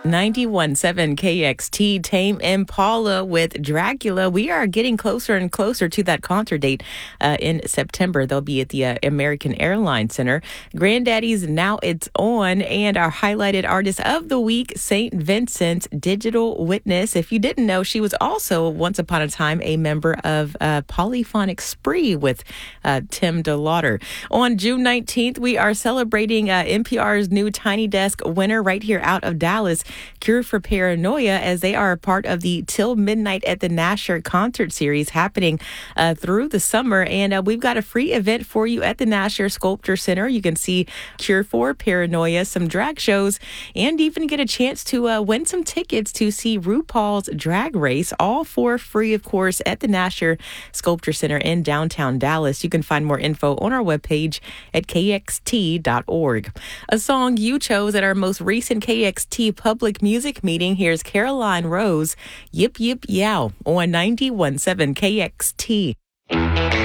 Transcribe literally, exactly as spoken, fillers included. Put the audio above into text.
ninety-one point seven K X T, Tame Impala with Dracula. We are getting closer and closer to that concert date uh, in September. They'll be at the uh, American Airlines Center. Granddaddy's Now It's On, and our highlighted artist of the week, Saint Vincent's Digital Witness. If you didn't know, she was also once upon a time a member of uh, Polyphonic Spree with uh, Tim DeLauder. On June nineteenth, we are celebrating uh, N P R's new Tiny Desk winner right here out of Dallas, Cure for Paranoia, as they are a part of the Till Midnight at the Nasher concert series happening uh, through the summer. And uh, we've got a free event for you at the Nasher Sculpture Center. You can see Cure for Paranoia, some drag shows, and even get a chance to uh, win some tickets to see RuPaul's Drag Race, all for free, of course, at the Nasher Sculpture Center in downtown Dallas. You can find more info on our webpage at K X T dot org. A song you chose at our most recent K X T public music meeting. Here's Caroline Rose, Yip Yip Yow, on ninety-one point seven K X T.